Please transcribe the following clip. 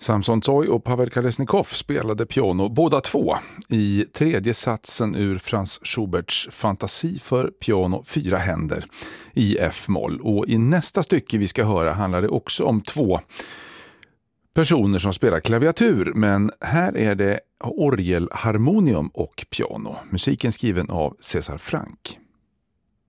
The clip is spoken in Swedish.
Samson Tsoi och Pavel Kalesnikov spelade piano båda två i tredje satsen ur Franz Schuberts fantasi för piano 4 händer i F-moll. Och i nästa stycke vi ska höra handlar det också om 2 personer som spelar klaviatur, men här är det orgel, harmonium och piano. Musiken skriven av César Franck.